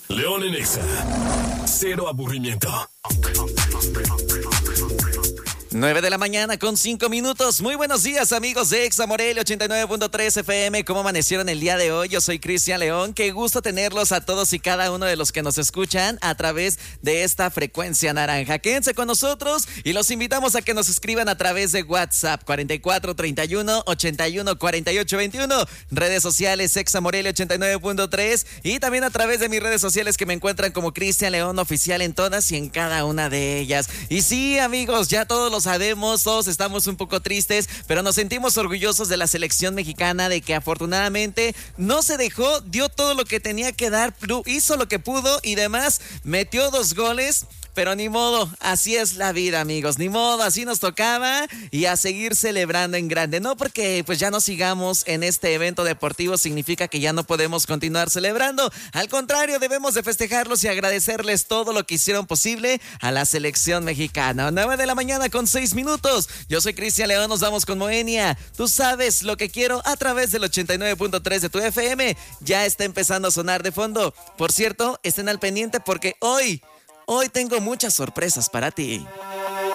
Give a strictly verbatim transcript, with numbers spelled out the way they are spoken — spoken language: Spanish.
León en Exa. Cero aburrimiento. nueve de la mañana con cinco minutos. Muy buenos días, amigos de Exa Morelia ochenta y nueve punto tres F M. ¿Cómo amanecieron el día de hoy? Yo soy Cristian León. Qué gusto tenerlos a todos y cada uno de los que nos escuchan a través de esta frecuencia naranja. Quédense con nosotros y los invitamos a que nos escriban a través de WhatsApp cuarenta y cuatro treinta y uno ochenta y uno cuarenta y ocho veintiuno, redes sociales Exa Morelia ochenta y nueve punto tres y también a través de mis redes sociales que me encuentran como Cristian León Oficial en todas y en cada una de ellas. Y sí, amigos, ya todos los sabemos, todos estamos un poco tristes, pero nos sentimos orgullosos de la selección mexicana, de que afortunadamente no se dejó, dio todo lo que tenía que dar, hizo lo que pudo y demás, metió dos goles. Pero ni modo, así es la vida, amigos, ni modo, así nos tocaba y a seguir celebrando en grande. No porque pues ya no sigamos en este evento deportivo significa que ya no podemos continuar celebrando. Al contrario, debemos de festejarlos y agradecerles todo lo que hicieron posible a la selección mexicana. nueve de la mañana con seis minutos. Yo soy Cristian León, nos vamos con Moenia. Tú sabes lo que quiero a través del ochenta y nueve punto tres de tu F M. Ya está empezando a sonar de fondo. Por cierto, estén al pendiente porque hoy... Hoy tengo muchas sorpresas para ti.